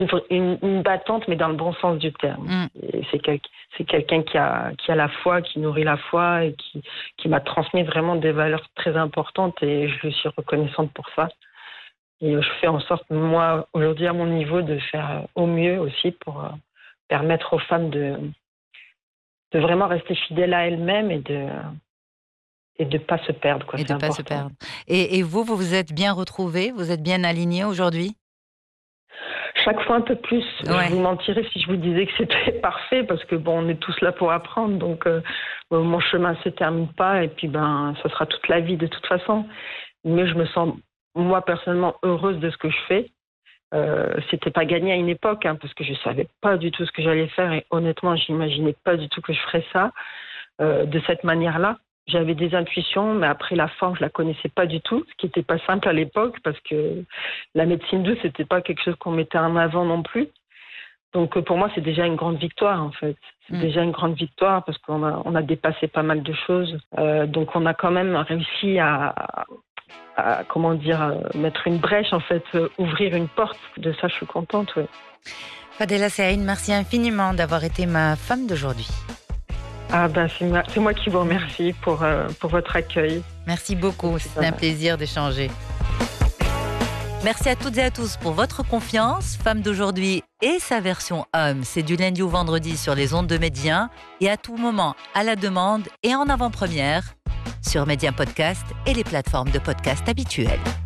une battante, mais dans le bon sens du terme. Mm. Et c'est quelqu'un qui a la foi, qui nourrit la foi et qui m'a transmis vraiment des valeurs très importantes et je lui suis reconnaissante pour ça. Et je fais en sorte, moi, aujourd'hui, à mon niveau, de faire au mieux aussi pour permettre aux femmes de vraiment rester fidèles à elles-mêmes et de pas se perdre, quoi. Et C'est de ne pas se important. perdre. Et vous vous êtes bien retrouvés? Vous êtes bien alignés aujourd'hui? Chaque fois un peu plus. Ouais. Je vous mentirais si je vous disais que c'était parfait parce que bon, on est tous là pour apprendre, donc mon chemin se termine pas et puis ça sera toute la vie de toute façon. Mais je me sens, moi personnellement, heureuse de ce que je fais. C'était pas gagné à une époque, parce que je savais pas du tout ce que j'allais faire et honnêtement, j'imaginais pas du tout que je ferais ça de cette manière-là. J'avais des intuitions, mais après la forme, je la connaissais pas du tout, ce qui était pas simple à l'époque parce que la médecine douce, c'était pas quelque chose qu'on mettait en avant non plus. Donc pour moi, c'est déjà une grande victoire en fait. C'est déjà une grande victoire parce qu'on a dépassé pas mal de choses. Donc on a quand même réussi à mettre une brèche en fait, ouvrir une porte. De ça, je suis contente. Ouais. Fadela Serine, merci infiniment d'avoir été ma femme d'aujourd'hui. C'est moi qui vous remercie pour votre accueil. Merci beaucoup, c'est un plaisir d'échanger. Merci à toutes et à tous pour votre confiance. Femme d'aujourd'hui et sa version homme, c'est du lundi au vendredi sur les ondes de Média et à tout moment à la demande et en avant-première sur Média Podcast et les plateformes de podcast habituelles.